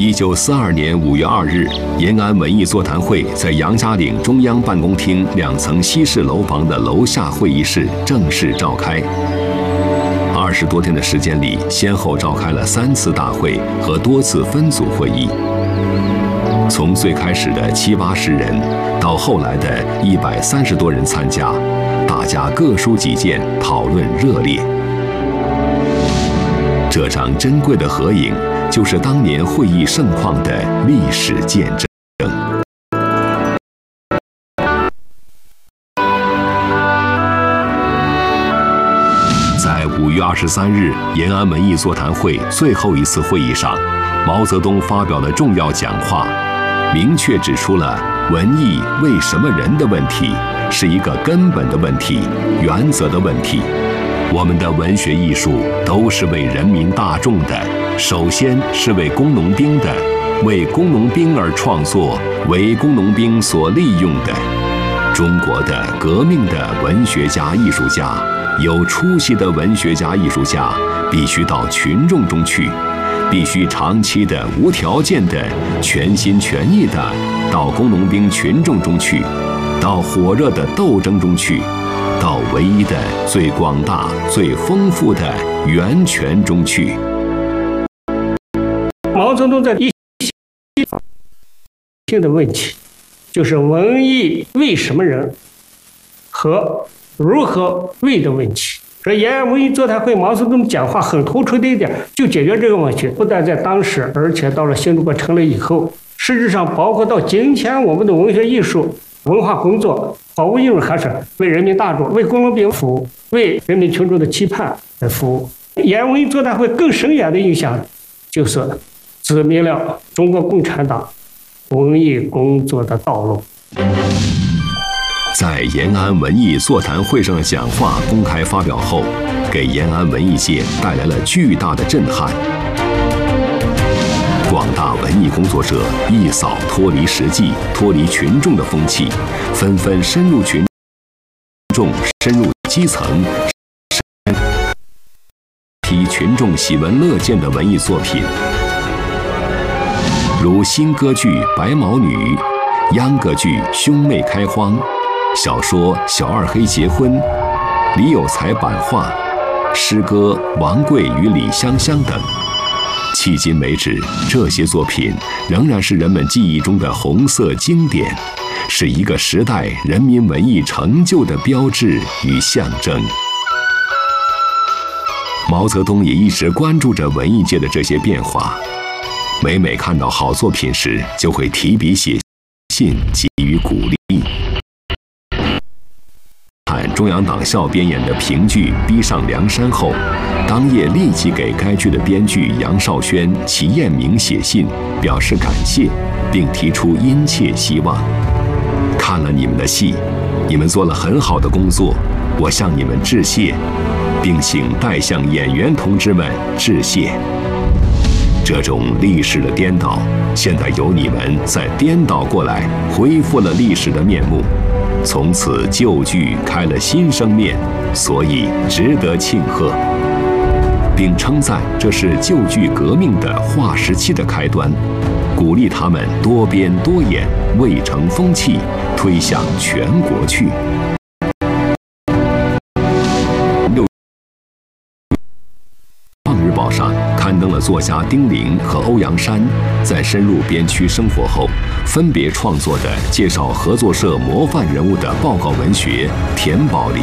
1942年5月2日，延安文艺座谈会在杨家岭中央办公厅2层西式楼房的楼下会议室正式召开。20多天的时间里，先后召开了3次大会和多次分组会议。从最开始的70、80人，到后来的130多人参加，大家各抒己见，讨论热烈。这张珍贵的合影，就是当年会议盛况的历史见证。在5月23日延安文艺座谈会最后一次会议上，毛泽东发表了重要讲话，明确指出了文艺为什么人的问题是一个根本的问题、原则的问题。我们的文学艺术都是为人民大众的，首先是为工农兵的，为工农兵而创作，为工农兵所利用的。中国的革命的文学家、艺术家，有出息的文学家、艺术家，必须到群众中去，必须长期的、无条件的、全心全意的到工农兵群众中去，到火热的斗争中去，到唯一的、最广大、最丰富的源泉中去。 毛泽东在一性的问题，就是文艺为什么人和如何为的问题。这延安文艺座谈会，毛泽东讲话很突出的一点，就解决这个问题。不但在当时，而且到了新中国成立以后，实质上包括到今天，我们的文学艺术、文化工作，毫无疑问还是为人民大众、为工农兵服务，为人民群众的期盼来服务。延安文艺座谈会更深远的影响，就是指明了中国共产党文艺工作的道路。 在延安文艺座谈会上的讲话公开发表后，给延安文艺界带来了巨大的震撼。广大文艺工作者一扫脱离实际、脱离群众的风气，纷纷深入群众、深入基层，批群众喜闻乐见的文艺作品，如新歌剧《白毛女》、秧歌剧《兄妹开荒》、小说《小二黑结婚》、李有才版画、诗歌《王贵与李香香》等。迄今为止，这些作品仍然是人们记忆中的红色经典，是一个时代人民文艺成就的标志与象征。毛泽东也一直关注着文艺界的这些变化，每看到好作品时，就会提笔写信给予鼓励。看中央党校编演的评剧《逼上梁山》后，当夜立即给该剧的编剧杨少轩、齐彦明写信，表示感谢，并提出殷切希望。看了你们的戏，你们做了很好的工作，我向你们致谢，并请代向演员同志们致谢。这种历史的颠倒，现在由你们再颠倒过来，恢复了历史的面目。从此旧剧开了新生面，所以值得庆贺，并称赞这是旧剧革命的划时期的开端，鼓励他们多编多演，未成风气，推向全国去。报上刊登了作家丁玲和欧阳山在深入边区生活后，分别创作的介绍合作社模范人物的报告文学《田宝林》